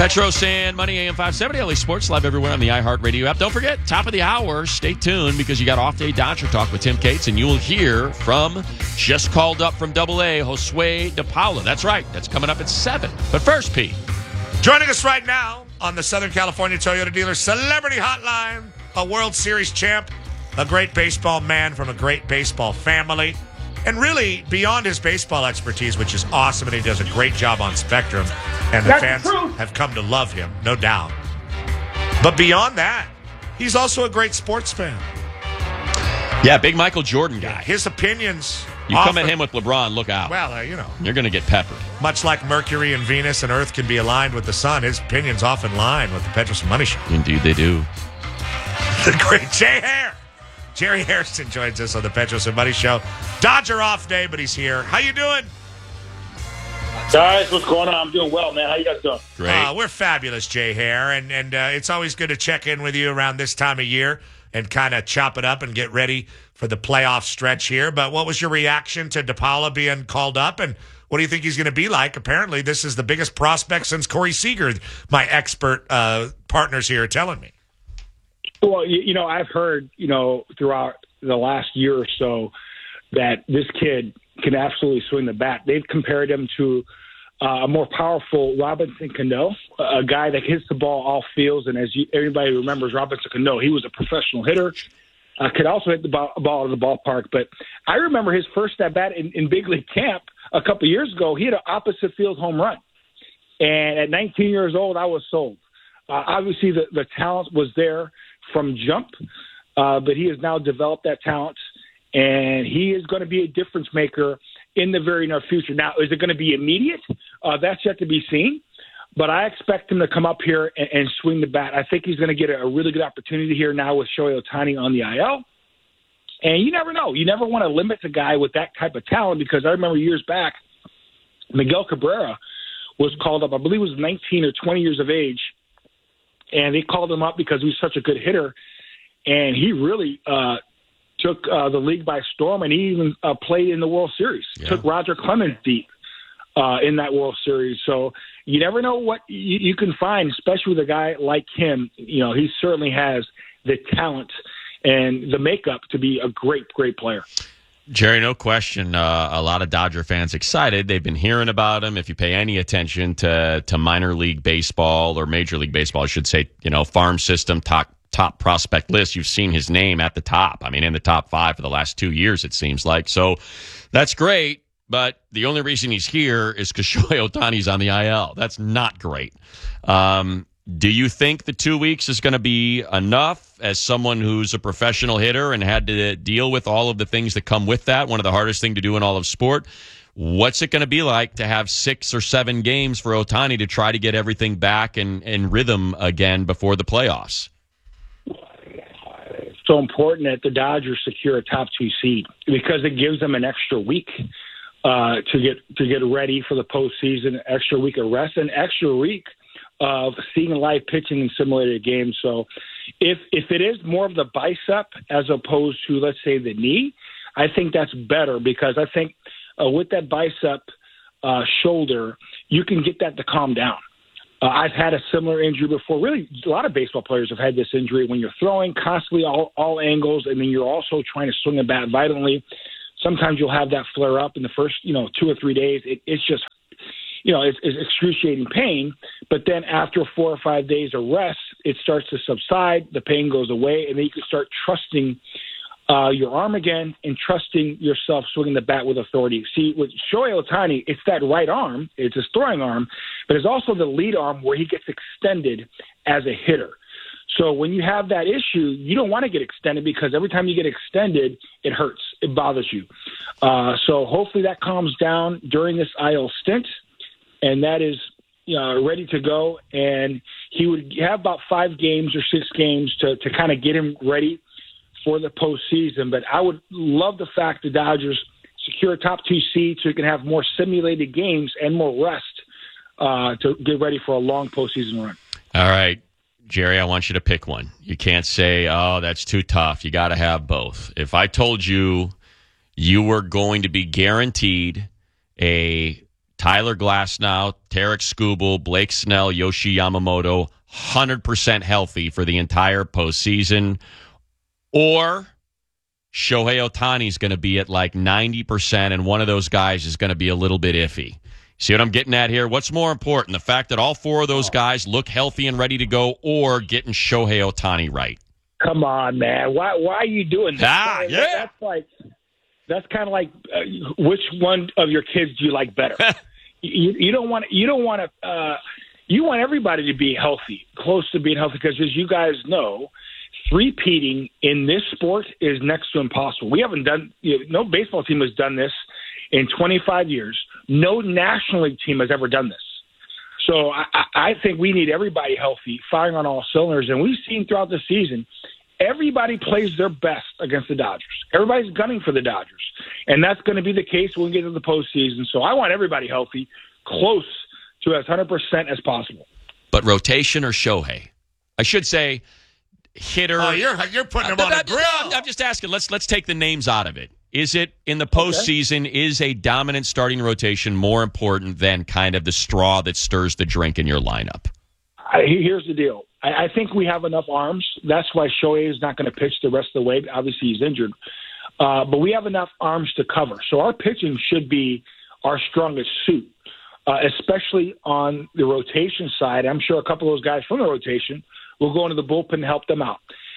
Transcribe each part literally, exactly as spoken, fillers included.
Petros and Money A M five seventy, L A Sports, live everywhere on the iHeartRadio app. Don't forget, top of the hour, stay tuned because you got Off Day Dodger Talk with Tim Cates, and you will hear from, just called up from Double A, Josue De Paula. That's right. That's coming up at seven. But first, Pete. Joining us right now on the Southern California Toyota Dealer Celebrity Hotline, a World Series champ, a great baseball man from a great baseball family, and really beyond his baseball expertise, which is awesome, and he does a great job on Spectrum, and the That's fans true. have come to love him, no doubt. But beyond that, he's also a great sports fan. Yeah, big Michael Jordan guy. His opinions... You often, come at him with LeBron, look out. Well, uh, you know. You're going to get peppered. Much like Mercury and Venus and Earth can be aligned with the sun, his opinions often line with the Petros and Money Show. Indeed, they do. The great Jay Hare. Jerry Hairston joins us on the Petros and Money Show. Dodger off day, but he's here. How you doing? Guys, what's going on? I'm doing well, man. How you guys doing? Great. Uh, we're fabulous, Jay Hare, and, and uh, it's always good to check in with you around this time of year and kind of chop it up and get ready for the playoff stretch here. But what was your reaction to De Paula being called up, and what do you think he's going to be like? Apparently, this is the biggest prospect since Corey Seager, my expert uh, partners here are telling me. Well, you, you know, I've heard, you know, throughout the last year or so that this kid can absolutely swing the bat. They've compared him to uh, a more powerful Robinson Cano, a guy that hits the ball all fields. And as you, everybody remembers Robinson Cano, he was a professional hitter, uh, could also hit the ball, ball out of the ballpark. But I remember his first at bat in, in big league camp a couple of years ago. He had an opposite field home run. And at nineteen years old, I was sold. Uh, obviously, the, the talent was there from jump, uh, but he has now developed that talent, and he is going to be a difference maker in the very near future. Now, is it going to be immediate? Uh, that's yet to be seen, but I expect him to come up here and, and swing the bat. I think he's going to get a, a really good opportunity here now with Shohei Ohtani on the I L, and you never know. You never want to limit a guy with that type of talent, because I remember years back, Miguel Cabrera was called up, I believe he was nineteen or twenty years of age, and they called him up because he was such a good hitter, and he really uh, took uh, the league by storm, and he even uh, played in the World Series. Yeah. Took Roger Clemens deep uh, in that World Series. So you never know what you, you can find, especially with a guy like him. You know, he certainly has the talent and the makeup to be a great, great player. Jerry, no question. Uh, a lot of Dodger fans excited. They've been hearing about him. If you pay any attention to to minor league baseball or major league baseball, I should say, you know, farm system top top prospect list, you've seen his name at the top. I mean, in the top five for the last two years, it seems like. So that's great. But the only reason he's here is because Shohei Ohtani's on the I L. That's not great. Um, do you think the two weeks is going to be enough as someone who's a professional hitter and had to deal with all of the things that come with that, one of the hardest things to do in all of sport? What's it going to be like to have six or seven games for Ohtani to try to get everything back in, in rhythm again before the playoffs? It's so important that the Dodgers secure a top two seed because it gives them an extra week uh, to get to get ready for the postseason, extra week of rest, and extra week of seeing live pitching in simulated games. So if if it is more of the bicep as opposed to, let's say, the knee, I think that's better because I think uh, with that bicep uh, shoulder, you can get that to calm down. Uh, I've had a similar injury before. Really, a lot of baseball players have had this injury when you're throwing constantly all, all angles, and then you're also trying to swing a bat violently. Sometimes you'll have that flare up in the first, you know, two or three days. It, it's just, you know, it's, it's excruciating pain. But then after four or five days of rest, it starts to subside. The pain goes away, and then you can start trusting uh, your arm again and trusting yourself swinging the bat with authority. See, with Shohei Ohtani, it's that right arm. It's his throwing arm, but it's also the lead arm where he gets extended as a hitter. So when you have that issue, you don't want to get extended because every time you get extended, it hurts. It bothers you. Uh, so hopefully that calms down during this I L stint, and that is you know, ready to go. And he would have about five games or six games to, to kind of get him ready for the postseason. But I would love the fact the Dodgers secure a top two seed so you can have more simulated games and more rest uh, to get ready for a long postseason run. All right, Jerry, I want you to pick one. You can't say, oh, that's too tough. You got to have both. If I told you you were going to be guaranteed a Tyler Glasnow, Tarek Skubal, Blake Snell, Yoshi Yamamoto, one hundred percent healthy for the entire postseason, or Shohei Ohtani's going to be at like ninety percent, and one of those guys is going to be a little bit iffy. See what I'm getting at here? What's more important, the fact that all four of those guys look healthy and ready to go, or getting Shohei Ohtani right? Come on, man. Why Why are you doing this? Ah, yeah. That's like that's kind of like uh, which one of your kids do you like better? you, you don't want you don't want to uh, you want everybody to be healthy, close to being healthy, because as you guys know, three-peating in this sport is next to impossible. We haven't done you know, no baseball team has done this in twenty-five years. No National League team has ever done this. So I, I think we need everybody healthy, firing on all cylinders. And we've seen throughout the season, everybody plays their best against the Dodgers. Everybody's gunning for the Dodgers. And that's going to be the case when we get to the postseason. So I want everybody healthy, close to as one hundred percent as possible. But rotation or Shohei? I should say hitter. Oh, you're, you're putting him on a grill. I'm just asking. Let's, let's take the names out of it. Is it, in the postseason, okay. is a dominant starting rotation more important than kind of the straw that stirs the drink in your lineup? I, here's the deal. I, I think we have enough arms. That's why Shohei is not going to pitch the rest of the way. Obviously, he's injured. Uh, but we have enough arms to cover. So our pitching should be our strongest suit, uh, especially on the rotation side. I'm sure a couple of those guys from the rotation will go into the bullpen and help them out.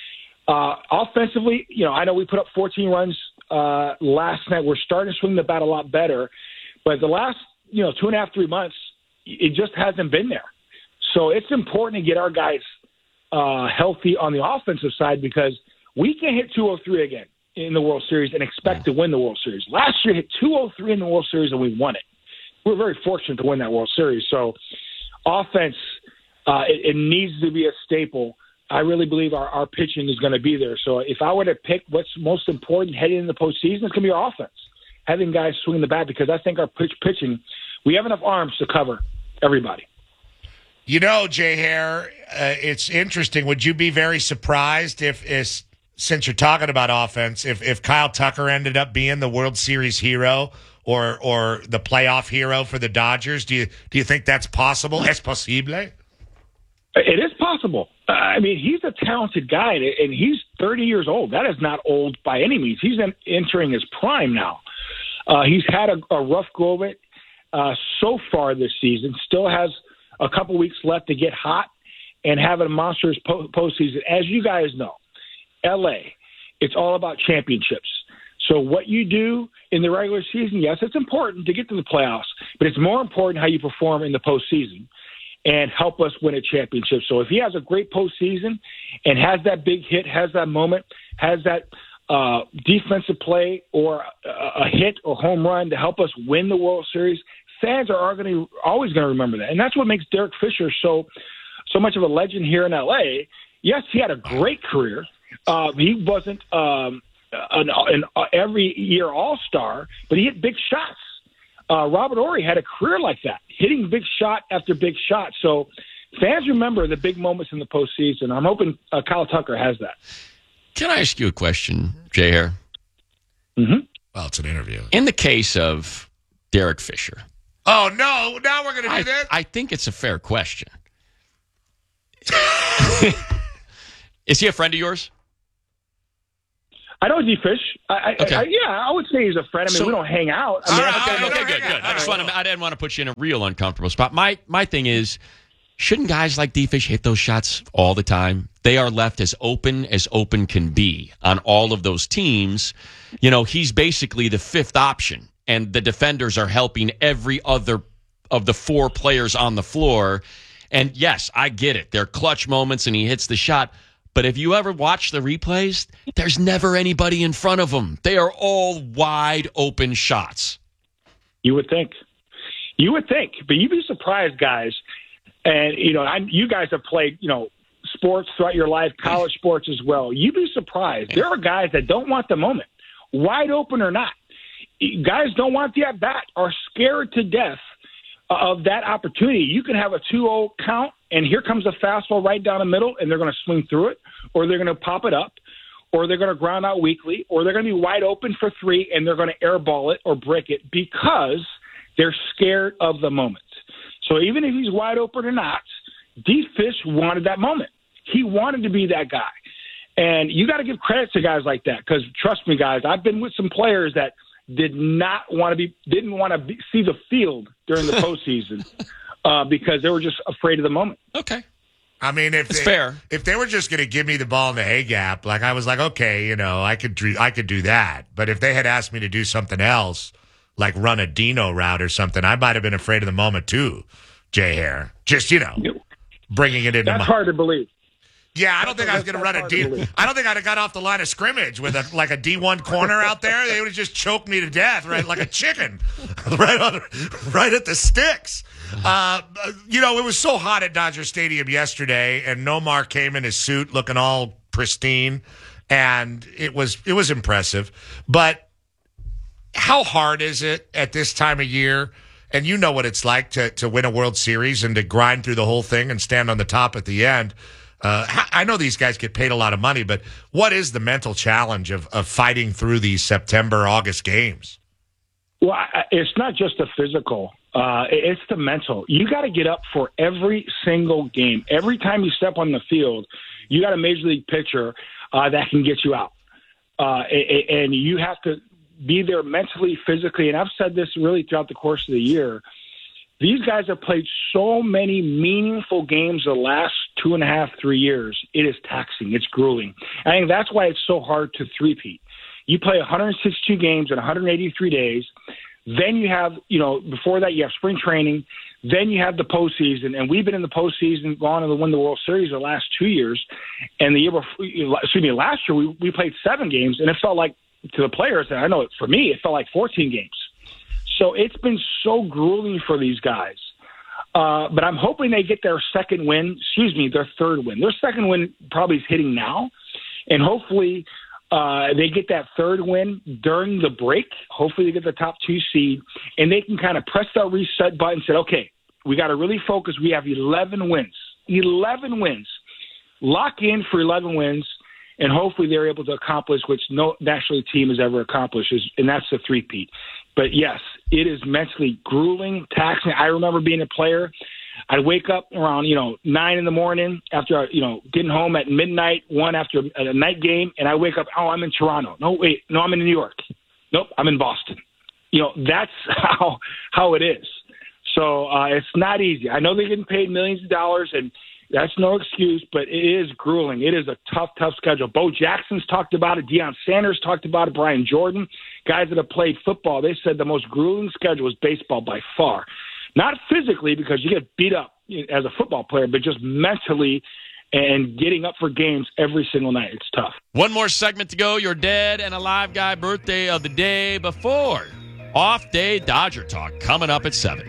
Uh, offensively, you know, I know we put up fourteen runs uh, last night. We're starting to swing the bat a lot better, but the last, you know, two and a half, three months, it just hasn't been there. So it's important to get our guys uh, healthy on the offensive side, because we can't hit two oh three again in the World Series and expect to win the World Series. Last year, hit two oh three in the World Series and we won it. We were very fortunate to win that World Series. So offense, uh, it, it needs to be a staple. I really believe our, our pitching is going to be there. So if I were to pick what's most important heading into the postseason, it's going to be our offense, having guys swing the bat, because I think our pitch pitching, we have enough arms to cover everybody. You know, Jay Hare, uh, it's interesting. Would you be very surprised if, if, since you're talking about offense, if, if Kyle Tucker ended up being the World Series hero or or the playoff hero for the Dodgers? Do you do you think that's possible? Es posible? It is possible. Uh, I mean, he's a talented guy, and he's thirty years old. That is not old by any means. He's in, entering his prime now. Uh, he's had a, a rough go of it uh, so far this season. Still has a couple weeks left to get hot and have a monstrous po- postseason. As you guys know, L A, it's all about championships. So what you do in the regular season, yes, it's important to get to the playoffs, but it's more important how you perform in the postseason and help us win a championship. So if he has a great postseason and has that big hit, has that moment, has that uh, defensive play or a, a hit or home run to help us win the World Series, fans are, are going to always going to remember that. And that's what makes Derek Fisher so so much of a legend here in L A. Yes, he had a great career. Uh, he wasn't um, an, an uh, every year All-Star, but he hit big shots. Uh, Robert Horry had a career like that, hitting big shot after big shot. So fans remember the big moments in the postseason. I'm hoping uh, Kyle Tucker has that. Can I ask you a question, Jay Hare? Mm-hmm. Well, it's an interview. In the case of Derek Fisher. Oh, no. Now we're going to do I, that? I think it's a fair question. Is he a friend of yours? I know D Fish. I, okay. I, yeah, I would say he's a friend. I mean, so, we don't hang out. I mean, right, I, okay, okay, good, good. I just want to. I didn't want to put you in a real uncomfortable spot. My my thing is, shouldn't guys like D Fish hit those shots all the time? They are left as open as open can be on all of those teams. You know, he's basically the fifth option, and the defenders are helping every other of the four players on the floor. And yes, I get it. They're clutch moments, and he hits the shot. But if you ever watch the replays, there's never anybody in front of him. They are all wide open shots. You would think. You would think. But you'd be surprised, guys. And, you know, I, you guys have played, you know, sports throughout your life, college sports as well. You'd be surprised. There are guys that don't want the moment, wide open or not. Guys don't want the at-bat, are scared to death of that opportunity. You can have a two oh count, and here comes a fastball right down the middle, and they're going to swing through it, or they're going to pop it up, or they're going to ground out weakly, or they're going to be wide open for three, and they're going to airball it or break it because They're scared of the moment. So even if he's wide open or not, D. Fish wanted that moment. He wanted to be that guy. And you got to give credit to guys like that because, trust me, guys, I've been with some players that did not want to be, didn't want to be, see the field during the postseason uh, because they were just afraid of the moment. Okay. I mean, if it's they, fair. If they were just going to give me the ball in the A gap, like I was like, okay, you know, I could do, I could do that. But if they had asked me to do something else, like run a Dino route or something, I might have been afraid of the moment too, Jay Hare. Just, you know, bringing it into That's my... hard to believe. Yeah, I don't think I was going to run a D. I don't think I'd have got off the line of scrimmage with a like a D one corner out there. They would have just choked me to death, right, like a chicken, right on, right at the sticks. Uh, you know, it was so hot at Dodger Stadium yesterday, and Nomar came in his suit, looking all pristine, and it was it was impressive. But how hard is it at this time of year? And you know what it's like to to win a World Series and to grind through the whole thing and stand on the top at the end. Uh, I know these guys get paid a lot of money, but what is the mental challenge of, of fighting through these September, August games? Well, I, it's not just the physical. Uh, it's the mental. You got to get up for every single game. Every time you step on the field, you got a major league pitcher uh, that can get you out. Uh, and you have to be there mentally, physically. And I've said this really throughout the course of the year. These guys have played so many meaningful games the last two and a half, three years. It is taxing. It's grueling. I think that's why it's so hard to three-peat. You play one hundred sixty-two games in one hundred eighty-three days. Then you have, you know, before that you have spring training. Then you have the postseason. And we've been in the postseason, gone to win the World Series the last two years. And the year before, excuse me, last year we, we played seven games, and it felt like, to the players, and I know for me, it felt like fourteen games. So it's been so grueling for these guys. Uh, but I'm hoping they get their second win, excuse me, their third win. Their second win probably is hitting now. And hopefully uh, they get that third win during the break. Hopefully they get the top two seed. And they can kind of press that reset button and say, okay, we got to really focus. We have eleven wins. eleven wins. Lock in for eleven wins. And hopefully they're able to accomplish which no National League team has ever accomplished, and that's the three-peat. But, yes, it is mentally grueling, taxing. I remember being a player. I'd wake up around, you know, nine in the morning after, you know, getting home at midnight, one after a night game, and I wake up, oh, I'm in Toronto. No, wait, no, I'm in New York. Nope, I'm in Boston. You know, that's how how it is. So uh, it's not easy. I know they're getting paid millions of dollars, and that's no excuse, but it is grueling. It is a tough, tough schedule. Bo Jackson's talked about it. Deion Sanders talked about it. Brian Jordan, guys that have played football, they said the most grueling schedule is baseball by far. Not physically because you get beat up as a football player, but just mentally and getting up for games every single night. It's tough. One more segment to go. Your dead and alive guy birthday of the day before. Off day Dodger Talk coming up at seven.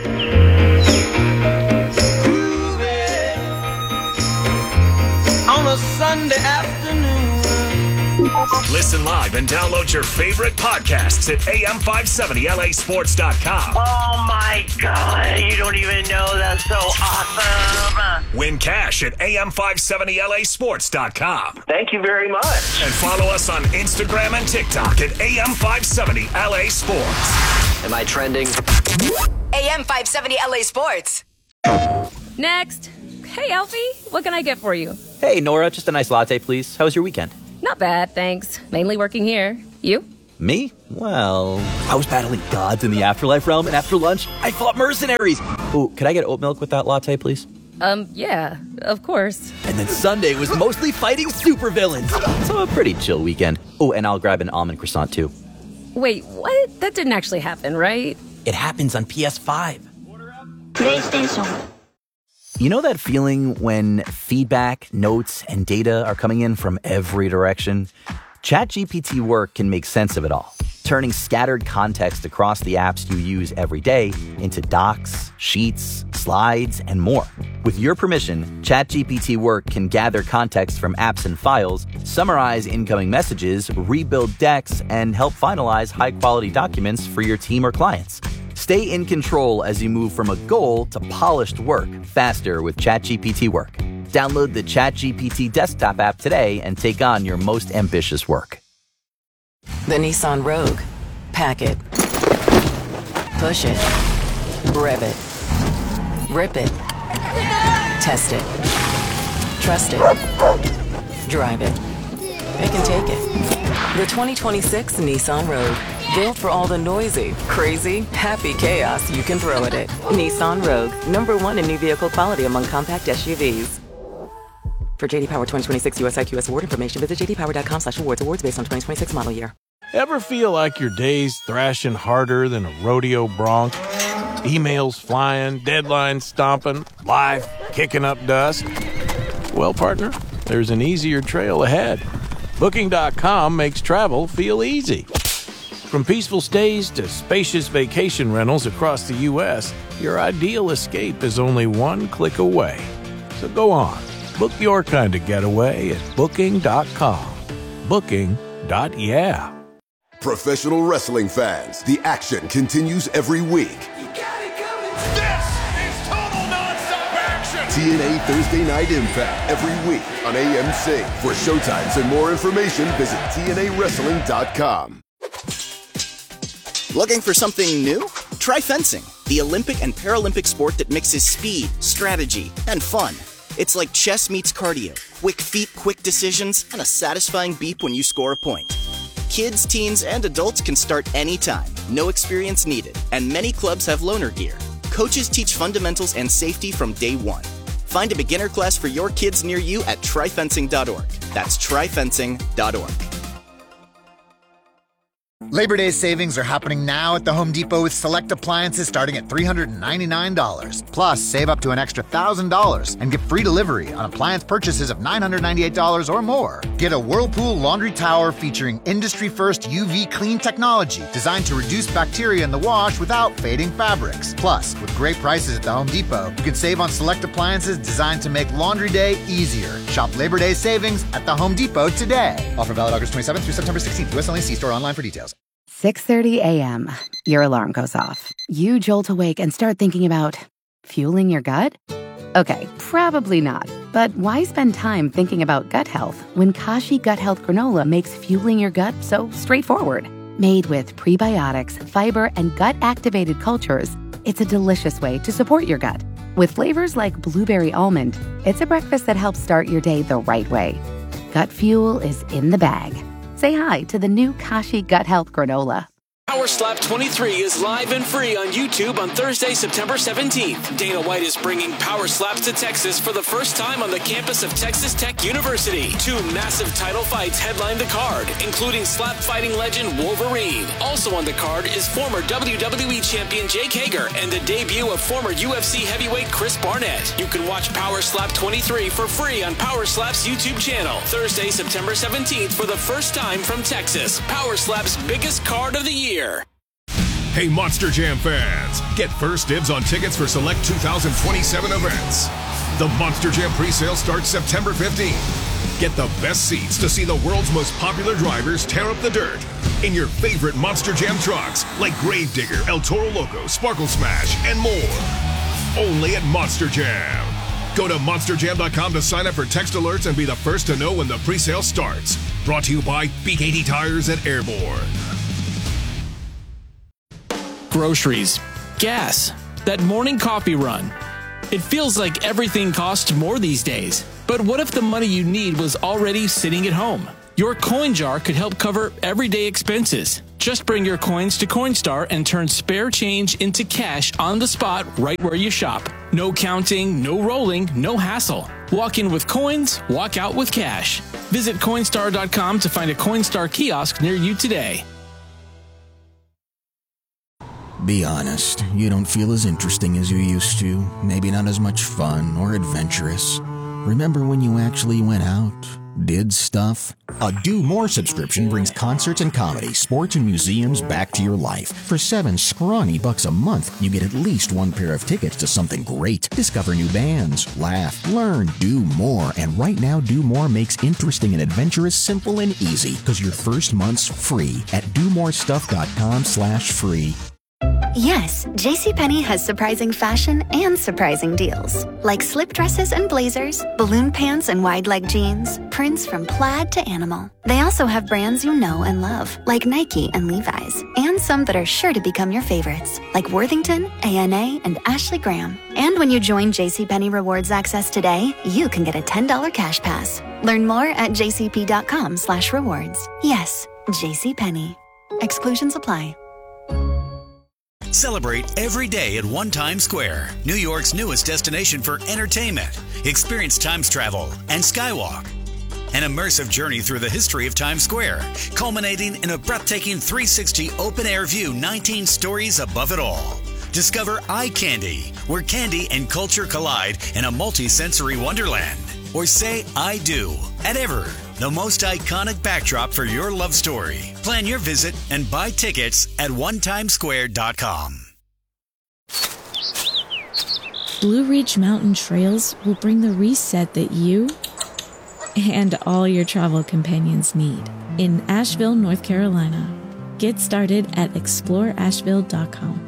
On a Sunday afternoon. Listen live and download your favorite podcasts at A M five seventy L A sports dot com. Oh my God, you don't even know, that's so awesome. Win cash at A M five seventy L A sports dot com. Thank you very much. And follow us on Instagram and TikTok at A M five seventy L A Sports. Am I trending? A M five seventy L A Sports. Next. Hey, Alfie, what can I get for you? Hey, Nora, just a nice latte, please. How was your weekend? Not bad, thanks. Mainly working here. You? Me? Well, I was battling gods in the afterlife realm, and after lunch, I fought mercenaries. Ooh, could I get oat milk with that latte, please? Um, yeah, of course. And then Sunday was mostly fighting supervillains. So a pretty chill weekend. Oh, and I'll grab an almond croissant, too. Wait, what? That didn't actually happen, right? It happens on P S five. PlayStation. You know that feeling when feedback, notes, and data are coming in from every direction? ChatGPT Work can make sense of it all, turning scattered context across the apps you use every day into docs, sheets, slides, and more. With your permission, ChatGPT Work can gather context from apps and files, summarize incoming messages, rebuild decks, and help finalize high-quality documents for your team or clients. Stay in control as you move from a goal to polished work faster with ChatGPT Work. Download the ChatGPT desktop app today and take on your most ambitious work. The Nissan Rogue. Pack it. Push it. Rev it. Rip it. Test it. Trust it. Drive it. It can take it. The twenty twenty-six Nissan Rogue. Built for all the noisy, crazy, happy chaos you can throw at it. Nissan Rogue. Number one in new vehicle quality among compact S U Vs. For J D Power twenty twenty-six U S I Q S award information, visit j d power dot com slash awards. Awards based on twenty twenty-six model year. Ever feel like your day's thrashing harder than a rodeo bronc? Emails flying, deadlines stomping, life kicking up dust? Well, partner, there's an easier trail ahead. Booking dot com makes travel feel easy. From peaceful stays to spacious vacation rentals across the U S, your ideal escape is only one click away. So go on, book your kind of getaway at Booking dot com. Booking. Yeah. Professional wrestling fans, the action continues every week. This is total nonstop action! T N A Thursday Night Impact every week on A M C. For showtimes and more information, visit T N A wrestling dot com. Looking for something new? Try fencing, the Olympic and Paralympic sport that mixes speed, strategy, and fun. It's like chess meets cardio, quick feet, quick decisions, and a satisfying beep when you score a point. Kids, teens, and adults can start anytime, no experience needed, and many clubs have loaner gear. Coaches teach fundamentals and safety from day one. Find a beginner class for your kids near you at try fencing dot org. That's try fencing dot org. Labor Day savings are happening now at the Home Depot with select appliances starting at three hundred ninety-nine dollars. Plus, save up to an extra one thousand dollars and get free delivery on appliance purchases of nine hundred ninety-eight dollars or more. Get a Whirlpool laundry tower featuring industry-first U V clean technology designed to reduce bacteria in the wash without fading fabrics. Plus, with great prices at the Home Depot, you can save on select appliances designed to make laundry day easier. Shop Labor Day savings at the Home Depot today. Offer valid August twenty-seventh through September sixteenth. U S only. See store online for details. six thirty a.m. Your alarm goes off. You jolt awake and start thinking about fueling your gut? Okay, probably not. But why spend time thinking about gut health when Kashi Gut Health Granola makes fueling your gut so straightforward? Made with prebiotics, fiber, and gut-activated cultures, it's a delicious way to support your gut. With flavors like blueberry almond, it's a breakfast that helps start your day the right way. Gut fuel is in the bag. Say hi to the new Kashi Gut Health Granola. Power Slap twenty-three is live and free on YouTube on Thursday, September seventeenth. Dana White is bringing Power Slaps to Texas for the first time on the campus of Texas Tech University. Two massive title fights headline the card, including slap fighting legend Wolverine. Also on the card is former W W E champion Jake Hager and the debut of former U F C heavyweight Chris Barnett. You can watch Power Slap twenty-three for free on Power Slap's YouTube channel. Thursday, September seventeenth for the first time from Texas. Power Slap's biggest card of the year. Hey, Monster Jam fans, get first dibs on tickets for select two thousand twenty-seven events. The Monster Jam presale starts September fifteenth. Get the best seats to see the world's most popular drivers tear up the dirt in your favorite Monster Jam trucks like Gravedigger, El Toro Loco, Sparkle Smash, and more. Only at Monster Jam. Go to monster jam dot com to sign up for text alerts and be the first to know when the presale starts. Brought to you by B K T Tires at Airborne. Groceries, gas, that morning coffee run. It feels like everything costs more these days. But what if the money you need was already sitting at home? Your coin jar could help cover everyday expenses. Just bring your coins to Coinstar and turn spare change into cash on the spot right where you shop. No counting, no rolling, no hassle. Walk in with coins, walk out with cash. Visit Coinstar dot com to find a Coinstar kiosk near you today. Be honest, you don't feel as interesting as you used to. Maybe not as much fun or adventurous. Remember when you actually went out, did stuff? A Do More subscription brings concerts and comedy, sports and museums back to your life. For seven scrawny bucks a month, you get at least one pair of tickets to something great. Discover new bands, laugh, learn, do more. And right now, Do More makes interesting and adventurous simple and easy because your first month's free at do more stuff dot com slash free. Yes, JCPenney has surprising fashion and surprising deals. Like slip dresses and blazers, balloon pants and wide leg jeans, prints from plaid to animal. They also have brands you know and love, like Nike and Levi's, and some that are sure to become your favorites, like Worthington, A N A, and Ashley Graham. And when you join JCPenney Rewards Access today, you can get a ten dollars cash pass. Learn more at jcp.com slash rewards. Yes, JCPenney. Exclusions apply. Celebrate every day at One Times Square, New York's newest destination for entertainment. Experience Times travel and Skywalk. An immersive journey through the history of Times Square, culminating in a breathtaking three sixty open-air view, nineteen stories above it all. Discover Eye Candy, where candy and culture collide in a multi-sensory wonderland. Or say I do at Ever, the most iconic backdrop for your love story. Plan your visit and buy tickets at one times square dot com. Blue Ridge Mountain Trails will bring the reset that you and all your travel companions need in Asheville, North Carolina. Get started at explore asheville dot com.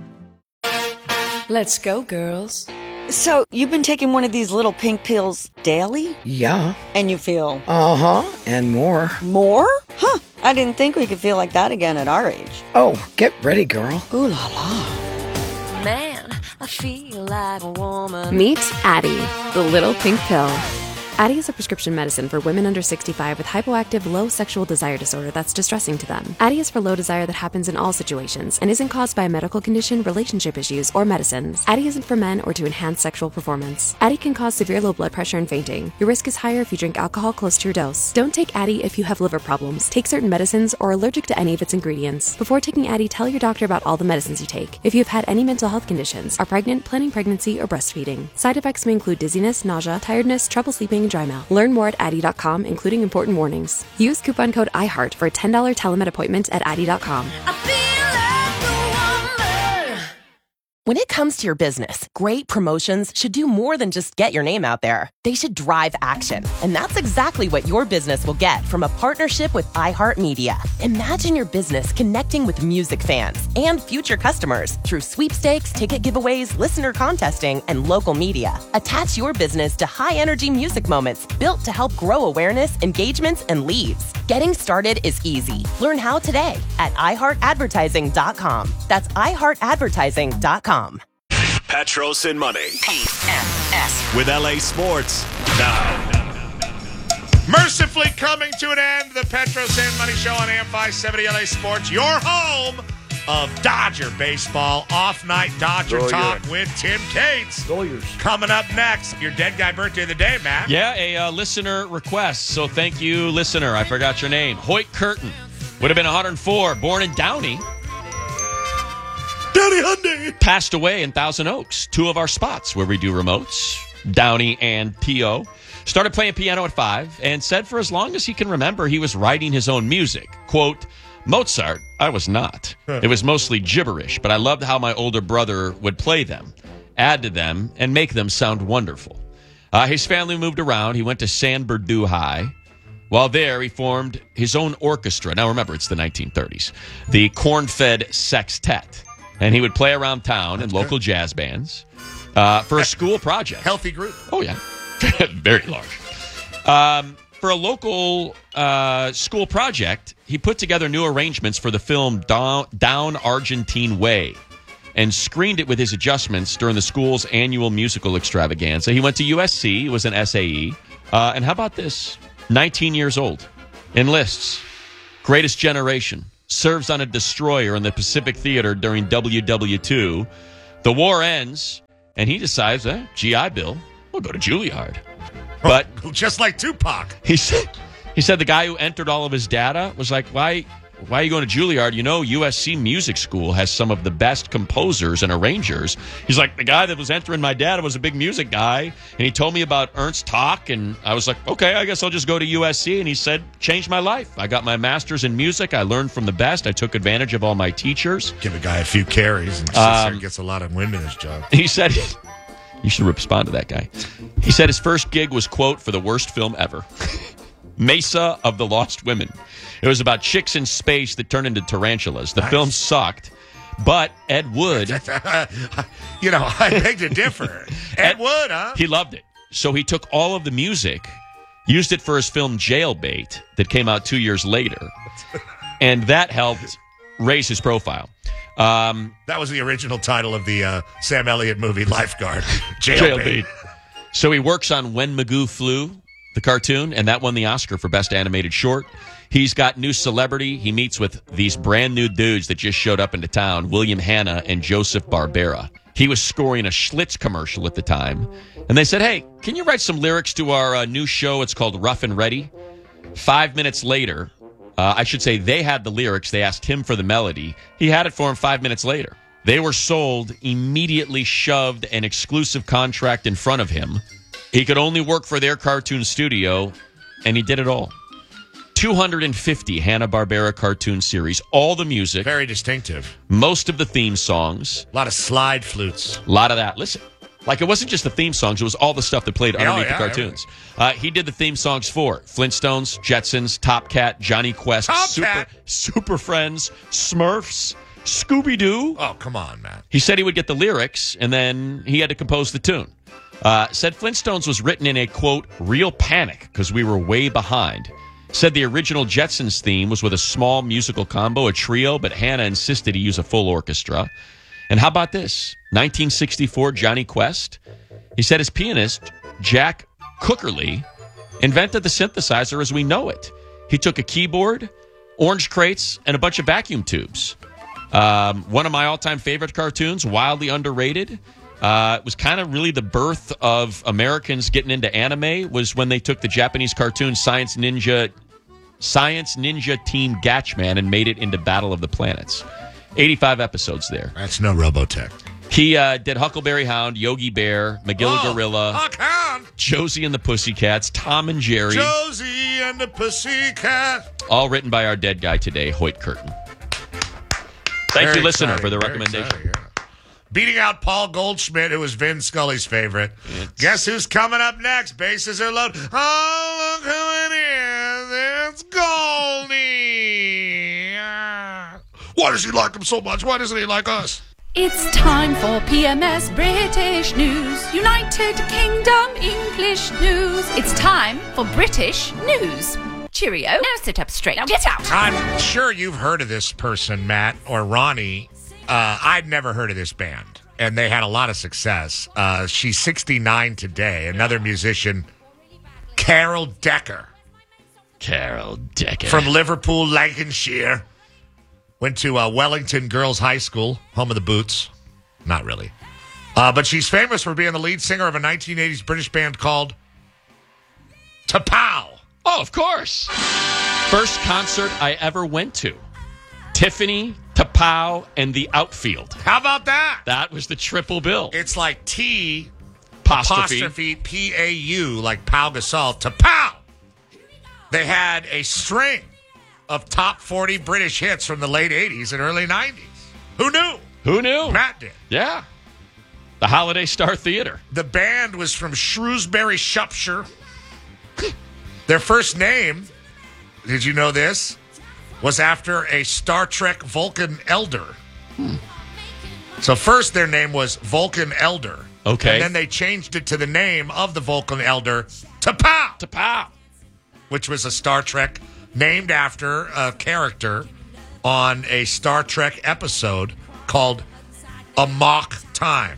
Let's go, girls. So, you've been taking one of these little pink pills daily? Yeah. And you feel? Uh-huh, and more. More? Huh, I didn't think we could feel like that again at our age. Oh, get ready, girl. Ooh la la. Man, I feel like a woman. Meet Addie, the little pink pill. Addie is a prescription medicine for women under sixty-five with hypoactive low sexual desire disorder that's distressing to them. Addie is for low desire that happens in all situations and isn't caused by a medical condition, relationship issues, or medicines. Addie isn't for men or to enhance sexual performance. Addie can cause severe low blood pressure and fainting. Your risk is higher if you drink alcohol close to your dose. Don't take Addie if you have liver problems, take certain medicines, or are allergic to any of its ingredients. Before taking Addie, tell your doctor about all the medicines you take. If you have had any mental health conditions, are pregnant, planning pregnancy, or breastfeeding. Side effects may include dizziness, nausea, tiredness, trouble sleeping, and dry mouth. Learn more at Addie dot com, including important warnings. Use coupon code iHeart for a ten dollars telemed appointment at Addie dot com. When it comes to your business, great promotions should do more than just get your name out there. They should drive action. And that's exactly what your business will get from a partnership with iHeartMedia. Imagine your business connecting with music fans and future customers through sweepstakes, ticket giveaways, listener contesting, and local media. Attach your business to high-energy music moments built to help grow awareness, engagements, and leads. Getting started is easy. Learn how today at i heart advertising dot com. That's i heart advertising dot com. Petros and Money. P M S. With L A Sports now. Mercifully coming to an end, the Petros and Money Show on A M five seventy L A Sports, your home of Dodger baseball. Off night Dodger Go talk your. with Tim Cates. Go yours. Coming up next, your dead guy birthday of the day, Matt. Yeah, a uh, listener request. So thank you, listener. I forgot your name. Hoyt Curtin. Would have been one hundred four. Born in Downey. Downey Hyundai. Passed away in Thousand Oaks. Two of our spots where we do remotes. Downey and P O. Started playing piano at five and said for as long as he can remember, he was writing his own music. Quote, Mozart, I was not. It was mostly gibberish, but I loved how my older brother would play them, add to them, and make them sound wonderful. Uh, his family moved around. He went to San Bernardino High. While there, he formed his own orchestra. Now, remember, it's the nineteen thirties. The Corn-Fed Sextet. And he would play around town in local jazz bands uh, for a school project. Healthy group. Oh, yeah. Very large. Um, for a local uh, school project, he put together new arrangements for the film Down, Down Argentine Way and screened it with his adjustments during the school's annual musical extravaganza. He went to U S C, was an S A E. Uh, and how about this? nineteen years old. Enlists. Greatest Generation. Serves on a destroyer in the Pacific Theater during W W two. The war ends, and he decides, eh, G I Bill, we'll go to Juilliard. But just like Tupac. He said, he said the guy who entered all of his data was like, why, why are you going to Juilliard? You know, U S C Music School has some of the best composers and arrangers. He's like, the guy that was entering my data was a big music guy, and he told me about Ernst Talk, and I was like, okay, I guess I'll just go to U S C. And he said, changed my life. I got my master's in music. I learned from the best. I took advantage of all my teachers. Give a guy a few carries, and um, gets a lot of wind in his job. He said, you should respond to that guy. He said his first gig was, quote, for the worst film ever. Mesa of the Lost Women. It was about chicks in space that turned into tarantulas. The Nice. film sucked. But Ed Wood, you know, I beg to differ. Ed, Ed Wood, huh? He loved it. So he took all of the music, used it for his film Jailbait that came out two years later, and that helped raise his profile. Um, that was the original title of the uh, Sam Elliott movie, Lifeguard. Jailbait. So he works on When Magoo Flew, the cartoon, and that won the Oscar for Best Animated Short. He's got new celebrity. He meets with these brand new dudes that just showed up into town, William Hanna and Joseph Barbera. He was scoring a Schlitz commercial at the time. And they said, hey, can you write some lyrics to our uh, new show? It's called Rough and Ready. Five minutes later, uh, I should say they had the lyrics. They asked him for the melody. He had it for him five minutes later. They were sold, immediately shoved an exclusive contract in front of him. He could only work for their cartoon studio, and he did it all. two hundred fifty Hanna-Barbera cartoon series, all the music. Very distinctive. Most of the theme songs. A lot of slide flutes. A lot of that. Listen, like it wasn't just the theme songs, it was all the stuff that played underneath oh, yeah, the cartoons. Uh, he did the theme songs for Flintstones, Jetsons, Top Cat, Johnny Quest, Top Super, Cat. Super Friends, Smurfs, Scooby-Doo. Oh, come on, man. He said he would get the lyrics, and then he had to compose the tune. Uh, said Flintstones was written in a, quote, real panic because we were way behind. Said the original Jetsons theme was with a small musical combo, a trio, but Hanna insisted he use a full orchestra. And how about this? nineteen sixty-four, Johnny Quest. He said his pianist, Jack Cookerly, invented the synthesizer as we know it. He took a keyboard, orange crates, and a bunch of vacuum tubes. Um, one of my all-time favorite cartoons, wildly underrated. Uh, it was kind of really the birth of Americans getting into anime was when they took the Japanese cartoon Science Ninja Science Ninja Team Gatchman and made it into Battle of the Planets. eighty-five episodes there. That's no Robotech. He uh, did Huckleberry Hound, Yogi Bear, McGill oh, Gorilla, Huck-Hound. Josie and the Pussycats, Tom and Jerry. Josie and the Pussycat. All written by our dead guy today, Hoyt Curtin. Thank Very you, listener, exciting, for the very recommendation. exciting, yeah. Beating out Paul Goldschmidt, who was Vin Scully's favorite. It's... Guess who's coming up next? Bases are loaded. Oh, look who it is. It's Goldie. Why does he like him so much? Why doesn't he like us? It's time for P M S British News. United Kingdom English News. It's time for British News. Cheerio. Now sit up straight. Now get out. I'm sure you've heard of this person, Matt or Ronnie. Uh, I'd never heard of this band, and they had a lot of success. Uh, she's sixty-nine today. Another musician, Carol Decker. Carol Decker. From Liverpool, Lancashire. Went to uh, Wellington Girls High School, home of the Boots. Not really. Uh, but she's famous for being the lead singer of a nineteen eighties British band called T'Pau. Oh, of course. First concert I ever went to. Tiffany, T'Pau, and the Outfield. How about that? That was the triple bill. It's like T apostrophe, apostrophe P A U, like Pau Gasol. T'Pau. They had a string of top forty British hits from the late eighties and early nineties. Who knew? Who knew? Matt did. Yeah. The Holiday Star Theater. The band was from Shrewsbury, Shropshire. Their first name, did you know this, was after a Star Trek Vulcan elder. Hmm. So first their name was Vulcan Elder. Okay. And then they changed it to the name of the Vulcan Elder, T'Pau. T'Pau. Which was a Star Trek named after a character on a Star Trek episode called Amok Time.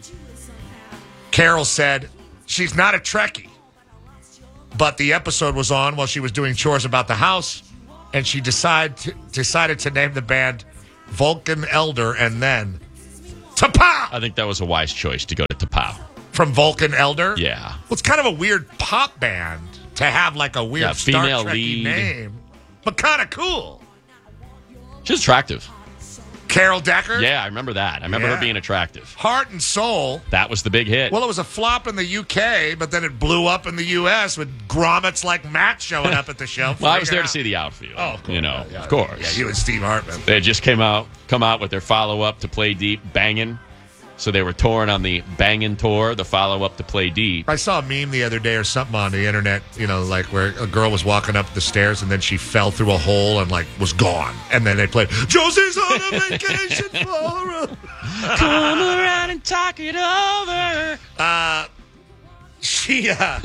Carol said she's not a Trekkie, but the episode was on while she was doing chores about the house, and she decide to, decided to name the band Vulcan Elder and then T'Pau. I think that was a wise choice to go to T'Pau. From Vulcan Elder? Yeah. Well, it's kind of a weird pop band to have like a weird yeah, Star female Trek-y lead name, but kind of cool. She's attractive. Carol Decker? Yeah, I remember that. I remember yeah. her being attractive. Heart and Soul. That was the big hit. Well, it was a flop in the U K, but then it blew up in the U S with grommets like Matt showing up at the show. Well, I was there to see the Outfield. Oh, cool. You know, yeah, yeah, of course. Yeah, you and Steve Hartman. They just came out, come out with their follow-up to Play Deep, banging. So they were touring on the Bangin' Tour, the follow-up to Play Deep. I saw a meme the other day or something on the internet, you know, like where a girl was walking up the stairs and then she fell through a hole and like was gone. And then they played, Josie's on a vacation for a... Come around and talk it over. Uh, she, uh,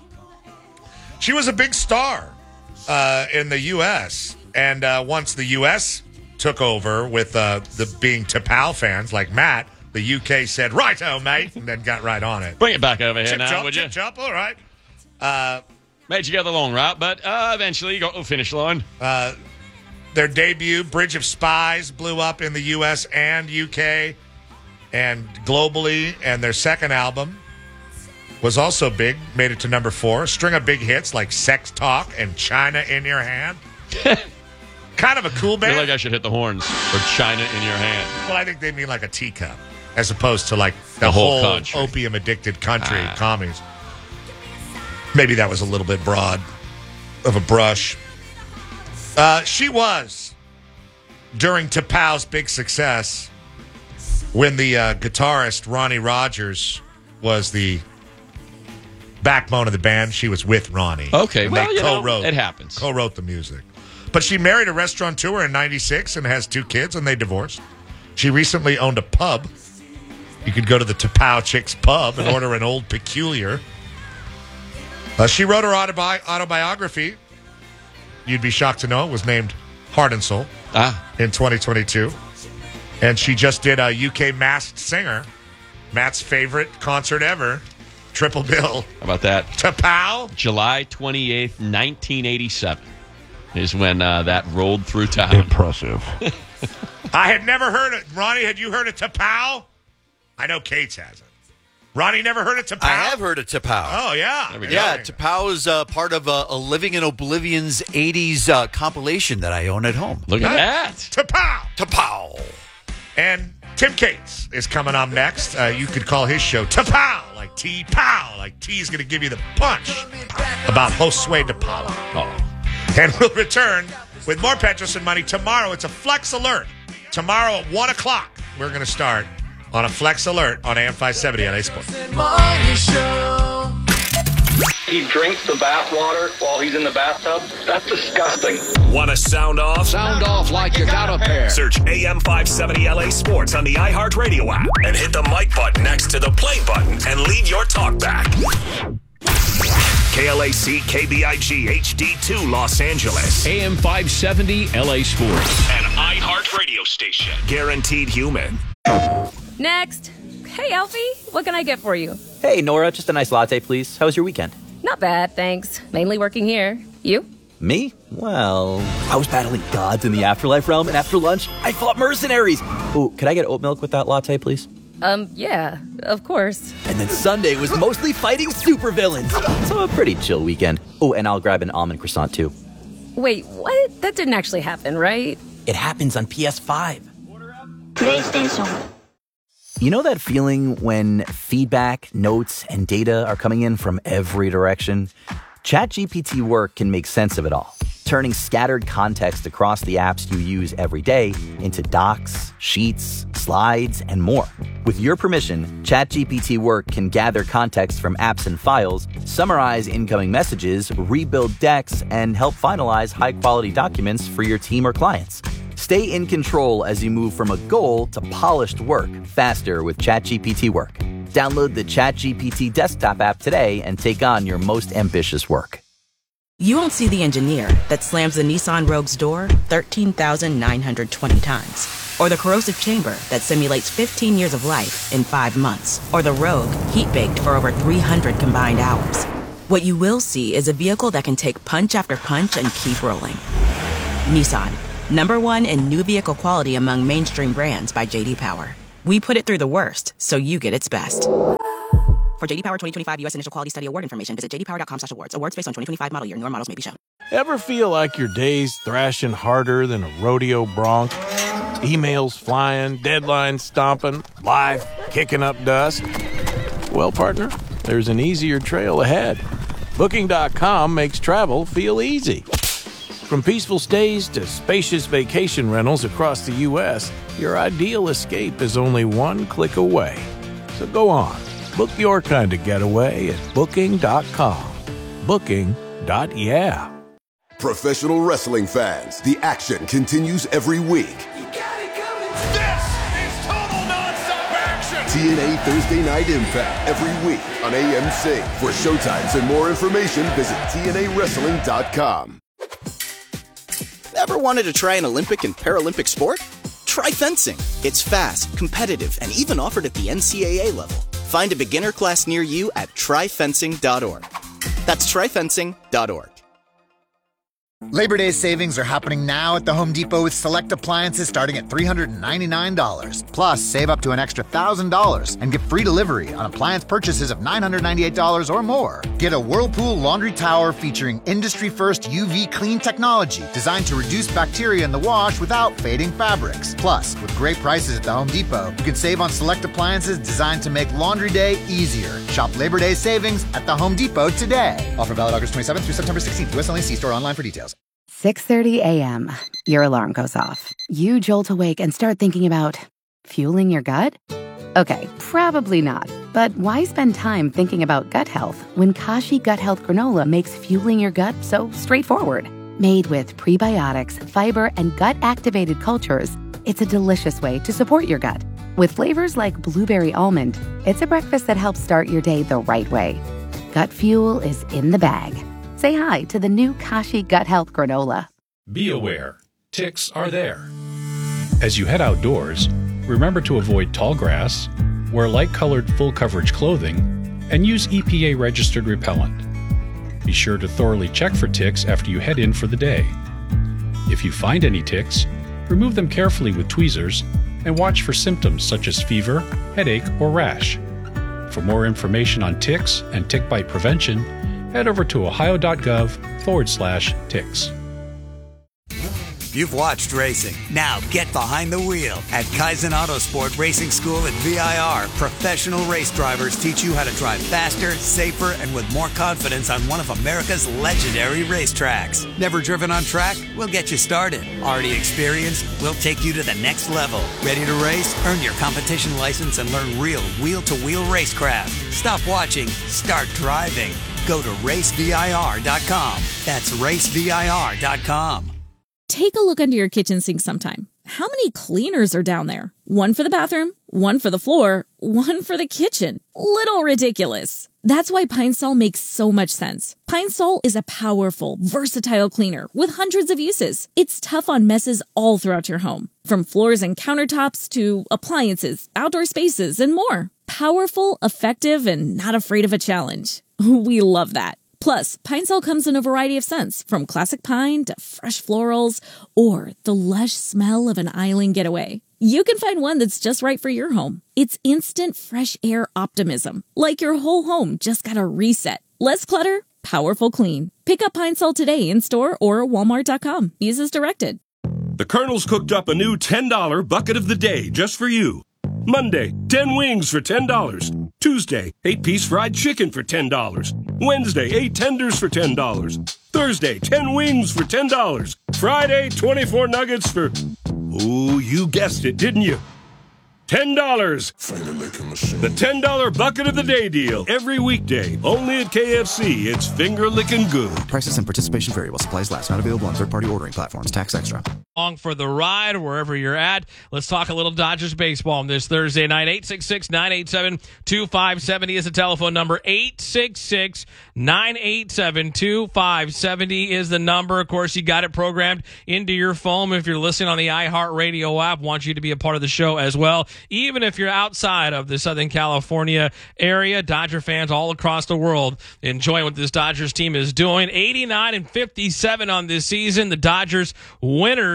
she was a big star uh, in the U S And uh, once the U S took over with uh, the being T'Pau fans like Matt, the U K said, righto, mate, and then got right on it. Bring it back over here chip now, chop, would chip you? chop, all right. Uh, Made you go the long route, but uh, eventually you got to the finish line. Uh, their debut, Bridge of Spies, blew up in the U S and U K and globally, and their second album was also big, made it to number four. A string of big hits like Sex Talk and China in Your Hand. Kind of a cool I band. feel like I should hit the horns for China in your hand. Well, I think they mean like a teacup, as opposed to like the, The whole whole, country. opium-addicted country Ah. commies. Maybe that was a little bit broad of a brush. Uh, she was, during T'Pau's big success, when the uh, guitarist Ronnie Rogers was the backbone of the band, she was with Ronnie. Okay, and well, they you know, co-wrote, it happens. Co-wrote the music. But she married a restaurateur in ninety-six and has two kids, and they divorced. She recently owned a pub. You could go to the T'Pau Chicks pub and order an Old Peculiar. Uh, she wrote her autobi- autobiography. You'd be shocked to know it was named Heart and Soul ah. in twenty twenty-two. And she just did a U K Masked Singer, Matt's favorite concert ever, triple bill. How about that? T'Pau. July twenty-eighth, nineteen eighty-seven is when uh, that rolled through town. Impressive. I had never heard it. Ronnie, had you heard of T'Pau? I know Kate's hasn't. Ronnie never heard of T'Pau? I have heard of T'Pau. Oh, yeah. There we Yeah, go. T'Pau is uh, part of uh, a Living in Oblivion's eighties uh, compilation that I own at home. Look at that. T'Pau. T'Pau. And Tim Cates is coming up next. Uh, you could call his show T'Pau, like T-Pow, like T's going to give you the punch about Josue DePaula. Oh. And we'll return with more Petros and Money tomorrow. It's a Flex Alert. Tomorrow at one o'clock, we're going to start on a Flex Alert on A M five seventy L A Sports. He drinks the bath water while he's in the bathtub. That's disgusting. Want to sound off? Sound off like you got a pair. Search A M five seventy L A Sports on the iHeartRadio app and hit the mic button next to the play button and leave your talk back. K L A C K B I G H D two Los Angeles. A M five seventy L A Sports. An iHeart radio station. Guaranteed human. Next. Hey, Alfie. What can I get for you? Hey, Nora. Just a nice latte, please. How was your weekend? Not bad, thanks. Mainly working here. You? Me? Well, I was battling gods in the afterlife realm, and after lunch, I fought mercenaries. Ooh, could I get oat milk with that latte, please? Um, yeah, of course. And then Sunday was mostly fighting supervillains. So a pretty chill weekend. Oh, and I'll grab an almond croissant, too. Wait, what? That didn't actually happen, right? It happens on P S five. PlayStation. You know that feeling when feedback, notes, and data are coming in from every direction? ChatGPT Work can make sense of it all, turning scattered context across the apps you use every day into docs, sheets, slides, and more. With your permission, ChatGPT Work can gather context from apps and files, summarize incoming messages, rebuild decks, and help finalize high-quality documents for your team or clients. Stay in control as you move from a goal to polished work faster with ChatGPT Work. Download the ChatGPT desktop app today and take on your most ambitious work. You won't see the engineer that slams the Nissan Rogue's door thirteen thousand nine hundred twenty times. Or the corrosive chamber that simulates fifteen years of life in five months. Or the Rogue heat-baked for over three hundred combined hours. What you will see is a vehicle that can take punch after punch and keep rolling. Nissan. Number one in new vehicle quality among mainstream brands by J D Power. We put it through the worst, so you get its best. For J D Power twenty twenty-five U S Initial Quality Study Award information, visit j d power dot com slash awards. Awards based on twenty twenty-five model year. Newer models may be shown. Ever feel like your day's thrashing harder than a rodeo bronc? Emails flying, deadlines stomping, life kicking up dust? Well, partner, there's an easier trail ahead. Booking dot com makes travel feel easy. From peaceful stays to spacious vacation rentals across the U S, your ideal escape is only one click away. So go on, book your kind of getaway at booking dot com. Booking dot yeah. Professional wrestling fans, the action continues every week. This is total nonstop action. T N A Thursday Night Impact every week on A M C. For showtimes and more information, visit T N A wrestling dot com. Ever wanted to try an Olympic and Paralympic sport? Try fencing. It's fast, competitive, and even offered at the N C A A level. Find a beginner class near you at try fencing dot org. That's try fencing dot org. Labor Day savings are happening now at the Home Depot with select appliances starting at three hundred ninety-nine dollars. Plus, save up to an extra one thousand dollars and get free delivery on appliance purchases of nine hundred ninety-eight dollars or more. Get a Whirlpool laundry tower featuring industry-first U V clean technology designed to reduce bacteria in the wash without fading fabrics. Plus, with great prices at the Home Depot, you can save on select appliances designed to make laundry day easier. Shop Labor Day savings at the Home Depot today. Offer valid August twenty-seventh through September sixteenth. U S only. See store online for details. six thirty a.m. Your alarm goes off. You jolt awake and start thinking about fueling your gut? Okay, probably not. But why spend time thinking about gut health when Kashi Gut Health Granola makes fueling your gut so straightforward? Made with prebiotics, fiber, and gut-activated cultures, it's a delicious way to support your gut. With flavors like blueberry almond, it's a breakfast that helps start your day the right way. Gut fuel is in the bag. Say hi to the new Kashi Gut Health Granola. Be aware, ticks are there. As you head outdoors, remember to avoid tall grass, wear light-colored full-coverage clothing, and use E P A-registered repellent. Be sure to thoroughly check for ticks after you head in for the day. If you find any ticks, remove them carefully with tweezers and watch for symptoms such as fever, headache, or rash. For more information on ticks and tick bite prevention, head over to ohio.gov forward slash ticks. You've watched racing. Now get behind the wheel. At Kaizen Autosport Racing School at V I R, professional race drivers teach you how to drive faster, safer, and with more confidence on one of America's legendary racetracks. Never driven on track? We'll get you started. Already experienced? We'll take you to the next level. Ready to race? Earn your competition license and learn real wheel-to-wheel racecraft. Stop watching. Start driving. Go to race V I R dot com. That's race V I R dot com. Take a look under your kitchen sink sometime. How many cleaners are down there? One for the bathroom, one for the floor, one for the kitchen. Little ridiculous. That's why Pine Sol makes so much sense. Pine Sol is a powerful, versatile cleaner with hundreds of uses. It's tough on messes all throughout your home, from floors and countertops to appliances, outdoor spaces, and more. Powerful, effective, and not afraid of a challenge. We love that. Plus, Pine Sol comes in a variety of scents, from classic pine to fresh florals or the lush smell of an island getaway. You can find one that's just right for your home. It's instant fresh air optimism, like your whole home just got a reset. Less clutter, powerful clean. Pick up Pine Sol today in store or walmart dot com. Use as directed. The Colonel's cooked up a new ten dollar bucket of the day just for you. Monday, ten wings for ten dollars. Tuesday, eight-piece fried chicken for ten dollars. Wednesday, eight tenders for ten dollars. Thursday, ten wings for ten dollars. Friday, twenty-four nuggets for... Ooh, you guessed it, didn't you? ten dollars. The ten dollar bucket of the day deal. Every weekday. Only at K F C. It's finger-licking good. Prices and participation vary while supplies last. Not available on third-party ordering platforms. Tax extra. Along for the ride wherever you're at. Let's talk a little Dodgers baseball on this Thursday night. eight six six, nine eight seven, two five seven zero is the telephone number. eight six six, nine eight seven, two five seven zero is the number. Of course, you got it programmed into your phone. If you're listening on the iHeartRadio app, want you to be a part of the show as well. Even if you're outside of the Southern California area, Dodger fans all across the world enjoying what this Dodgers team is doing. eighty-nine and fifty-seven on this season. The Dodgers winners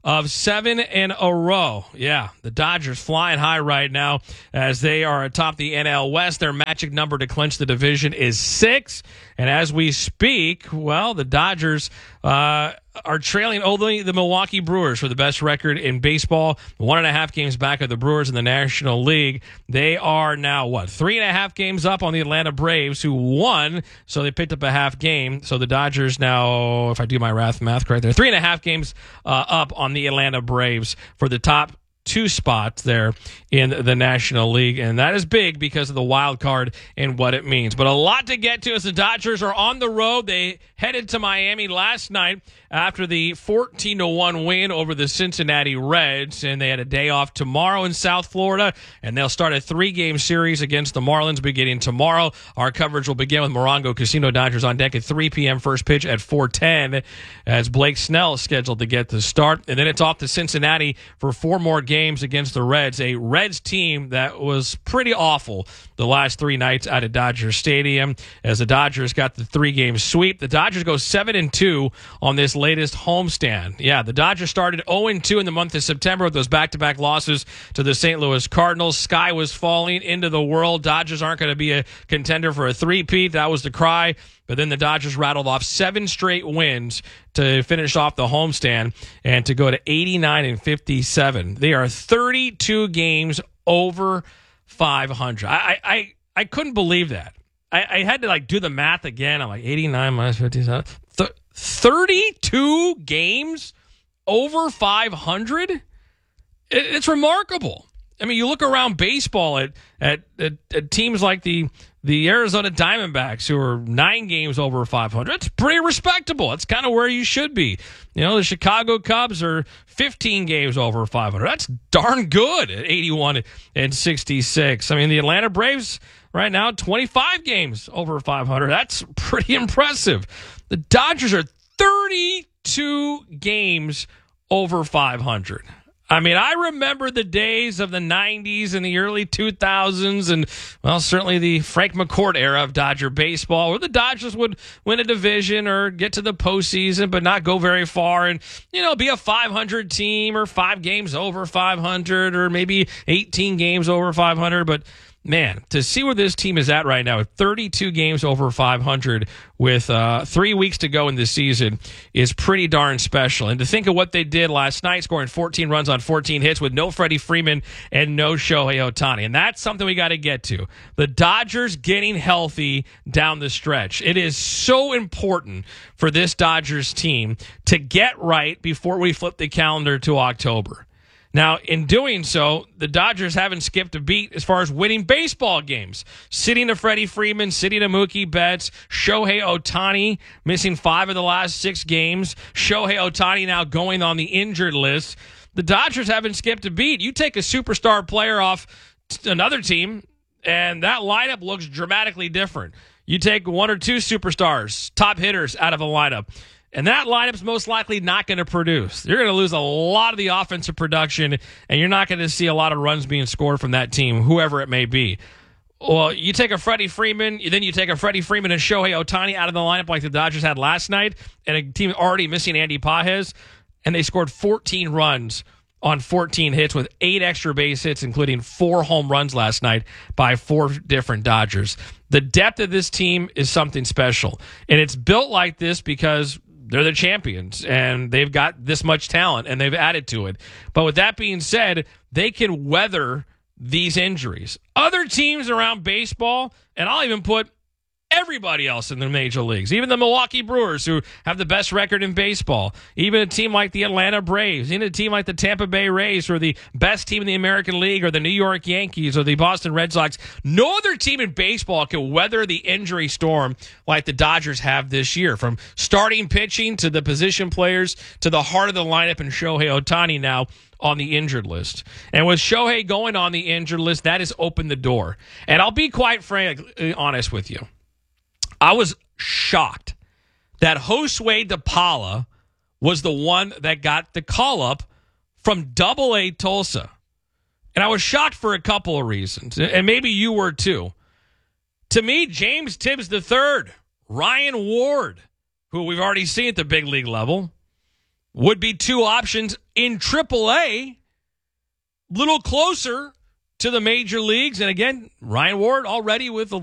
of seven in a row. Yeah, the Dodgers flying high right now as they are atop the N L West. Their magic number to clinch the division is six. And as we speak, well, the Dodgers uh, are trailing only the Milwaukee Brewers for the best record in baseball. One and a half games back of the Brewers in the National League. They are now, what, three and a half games up on the Atlanta Braves, who won, so they picked up a half game. So the Dodgers now, if I do my math, math correct, they're three and a half games uh, up on the Atlanta Braves for the top two spots there in the National League, and that is big because of the wild card and what it means. But a lot to get to as the Dodgers are on the road. They headed to Miami last night after the fourteen to one win over the Cincinnati Reds, and they had a day off tomorrow in South Florida, and they'll start a three-game series against the Marlins beginning tomorrow. Our coverage will begin with Morongo Casino Dodgers on deck at three p.m. first pitch at four ten as Blake Snell is scheduled to get the start, and then it's off to Cincinnati for four more games games against the Reds, a Reds team that was pretty awful the last three nights out at Dodger Stadium as the Dodgers got the three-game sweep. The Dodgers go seven and two on this latest homestand. Yeah, the Dodgers started oh and two in the month of September with those back-to-back losses to the Saint Louis Cardinals. Sky was falling into the world. Dodgers aren't going to be a contender for a three-peat. That was the cry. But then the Dodgers rattled off seven straight wins to finish off the homestand and to go to eighty-nine and fifty-seven. They are thirty-two games over five hundred. I I, I couldn't believe that. I, I had to like do the math again. I'm like eighty-nine minus fifty-seven. Th- thirty-two games over five hundred? It, it's remarkable. I mean, you look around baseball at at, at, at teams like the the Arizona Diamondbacks, who are nine games over five hundred. It's pretty respectable. It's kind of where you should be. You know, the Chicago Cubs are fifteen games over five hundred. That's darn good at eighty-one and sixty-six. I mean, the Atlanta Braves right now, twenty-five games over five hundred. That's pretty impressive. The Dodgers are thirty-two games over five hundred. I mean, I remember the days of the nineties and the early two thousands and, well, certainly the Frank McCourt era of Dodger baseball, where the Dodgers would win a division or get to the postseason but not go very far and, you know, be a five hundred team or five games over five hundred or maybe eighteen games over five hundred. But, man, to see where this team is at right now with thirty-two games over five hundred with uh, three weeks to go in this season is pretty darn special. And to think of what they did last night, scoring fourteen runs on fourteen hits with no Freddie Freeman and no Shohei Ohtani. And that's something we got to get to. The Dodgers getting healthy down the stretch. It is so important for this Dodgers team to get right before we flip the calendar to October. Now, in doing so, the Dodgers haven't skipped a beat as far as winning baseball games. Sitting to Freddie Freeman, sitting to Mookie Betts, Shohei Ohtani missing five of the last six games. Shohei Ohtani now going on the injured list. The Dodgers haven't skipped a beat. You take a superstar player off another team, and that lineup looks dramatically different. You take one or two superstars, top hitters out of a lineup, and that lineup's most likely not going to produce. You're going to lose a lot of the offensive production, and you're not going to see a lot of runs being scored from that team, whoever it may be. Well, you take a Freddie Freeman, then you take a Freddie Freeman and Shohei Ohtani out of the lineup like the Dodgers had last night, and a team already missing Andy Pages, and they scored fourteen runs on fourteen hits with eight extra base hits, including four home runs last night by four different Dodgers. The depth of this team is something special, and it's built like this because they're the champions, and they've got this much talent, and they've added to it. But with that being said, they can weather these injuries. Other teams around baseball, and I'll even put everybody else in the major leagues, even the Milwaukee Brewers, who have the best record in baseball, even a team like the Atlanta Braves, even a team like the Tampa Bay Rays, who are the best team in the American League, or the New York Yankees, or the Boston Red Sox. No other team in baseball can weather the injury storm like the Dodgers have this year, from starting pitching to the position players to the heart of the lineup and Shohei Ohtani now on the injured list. And with Shohei going on the injured list, that has opened the door. And I'll be quite frank, honest with you. I was shocked that Josue DePaula was the one that got the call-up from Double A Tulsa. And I was shocked for a couple of reasons, and maybe you were too. To me, James Tibbs the third, Ryan Ward, who we've already seen at the big league level, would be two options in triple A, little closer to the major leagues. And again, Ryan Ward already with a